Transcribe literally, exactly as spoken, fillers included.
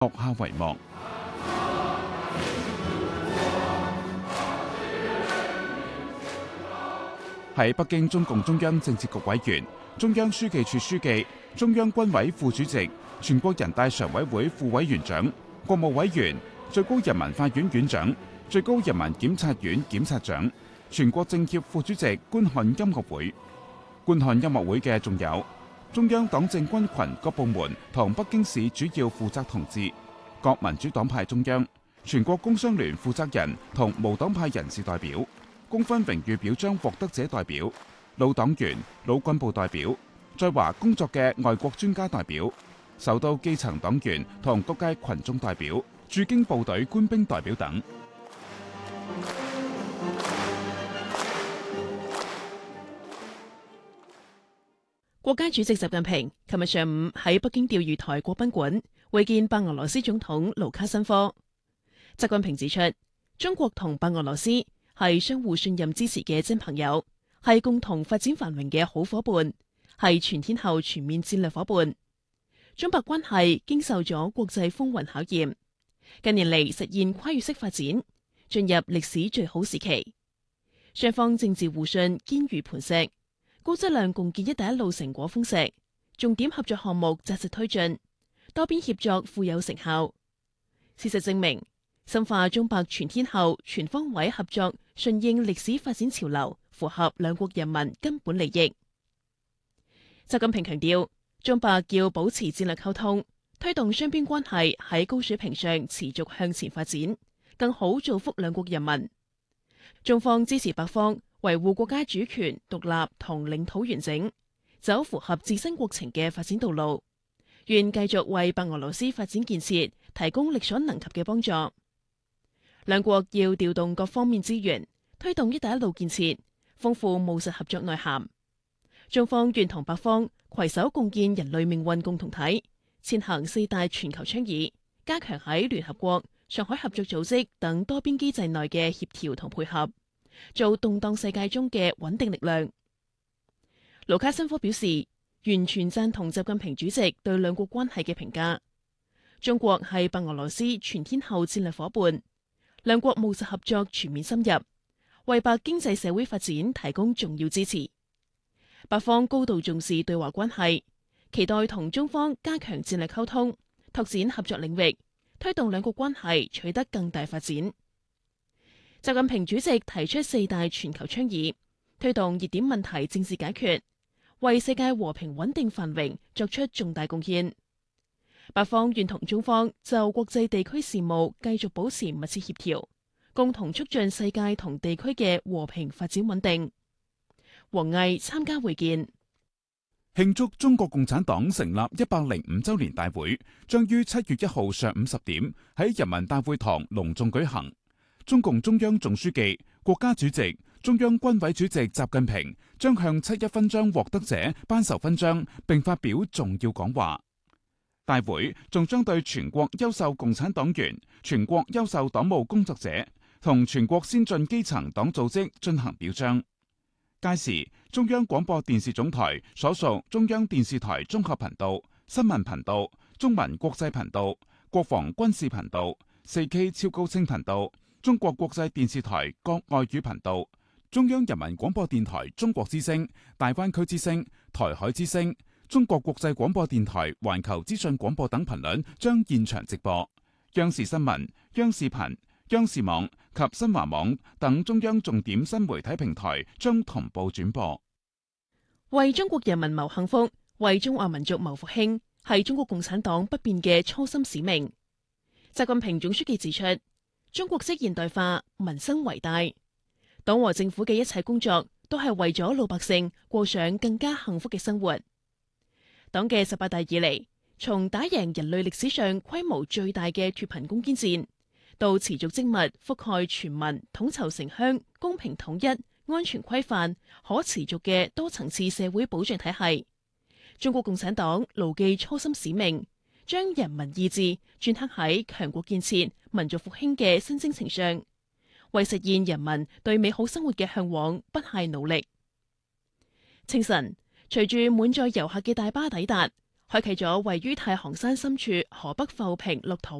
落下帷幕。喺北京，中共中央政治局委員、中央書記處書記、中央軍委副主席、全國人大常委會副委員長、國務委員、最高人民法院院長、最高人民檢察院檢察長、全國政協副主席觀看音樂會。觀看音樂會嘅仲有中央黨政軍群各部門同北京市主要負責同志、各民主黨派中央、全國工商聯負責人同無黨派人士代表、功勳榮譽表彰獲得者代表、老黨員、老幹部代表、在華工作嘅外國專家代表、首都基層黨員同各界群眾代表、駐京部隊官兵代表等。 國家主席習近平琴日上午喺北京釣魚台國賓館會見白俄羅斯總統盧卡申科。習近平指出，中國同白俄羅斯係相互信任支持嘅真朋友，係共同發展繁榮嘅好夥伴，係全天候全面戰略夥伴。中白關係經受咗國際風雲考驗，近年嚟實現跨越式發展，進入歷史最好時期。雙方政治互信堅如磐石，高質量共建“一帶一路”成果豐碩，重點合作項目紮實推進，多邊協作富有成效。事實證明，深化中白全天候、全方位合作，順應歷史發展潮流，符合兩國人民根本利益。習近平強調，中白要保持戰略溝通，推動雙邊關係喺高水平上持續向前發展，更好造福兩國人民。中方支持白方維護國家主權、獨立同領土完整，走符合自身國情嘅發展道路，願繼續為白俄羅斯發展建設提供力所能及嘅幫助。兩國要調動各方面資源，推動“一帶一路”建設，豐富務實合作內涵。中方願同白方攜手共建人類命運共同體，踐行四大全球倡議，加強喺聯合國、上海合作組織等多邊機制內嘅協調同配合，做動盪世界中嘅穩定力量。盧卡申科表示，完全贊同習近平主席對兩國關係嘅評價。中國係白俄羅斯全天候戰略夥伴，兩國務實合作全面深入，為白經濟社會發展提供重要支持。白方高度重視對華關係，期待同中方加強戰略溝通，拓展合作領域，推動兩國關係取得更大發展。習近平主席提出四大全球倡議，推動熱點問題政治解決，為世界和平穩定繁榮作出重大貢獻。白方願同中方就國際地區事務繼續保持密切協調，共同促進世界同地區嘅和平發展穩定。王毅參加會見。 慶祝中國共產黨成立一百零五周年大會將於七月一號上午十點喺人民大會堂隆重舉行。中共中央總書記、國家主席、中央軍委主席習近平將向七一勳章獲得者頒授勳章，並發表重要講話。大會仲將對全國優秀共產黨員、全國優秀黨務工作者同全國先進基層黨組織進行表彰。屆時，中央廣播電視總台所屬中央電視台綜合頻道、新聞頻道、中文國際頻道、國防軍事頻道、四 K 超高清頻道、中國國際電視台各外語頻道、中央人民廣播電台中國之聲、大灣區之聲、台海之聲、中國國際廣播電台環球資訊廣播等頻率將現場直播。央視新聞、央視頻、央視網及新華網等中央重點新媒體平台將同步轉播。 為中國人民謀幸福，為中華民族謀復興，係中國共產黨不變嘅初心使命。習近平總書記指出，中國式現代化，民生為大，黨和政府嘅一切工作都係為咗老百姓過上更加幸福嘅生活。黨嘅十八大以嚟，從打贏人類歷史上規模最大嘅脫貧攻堅戰，到持續精密覆蓋全民、統籌城鄉、公平統一、安全規範、可持續嘅多層次社會保障體系，中國共產黨牢記初心使命，將人民意志鐫刻喺強國建設、民族復興嘅新征程上，為實現人民對美好生活嘅向往不懈努力。清晨，隨住滿載遊客嘅大巴抵達， 開啟咗位於太行山深處河北阜平六陀